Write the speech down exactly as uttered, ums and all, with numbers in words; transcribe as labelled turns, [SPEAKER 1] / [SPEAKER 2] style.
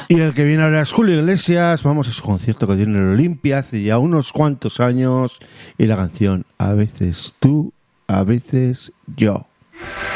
[SPEAKER 1] Y el que viene ahora es Julio Iglesias. Vamos a su concierto que tiene en el Olimpia hace ya unos cuantos años. Y la canción, a veces tú, a veces yo.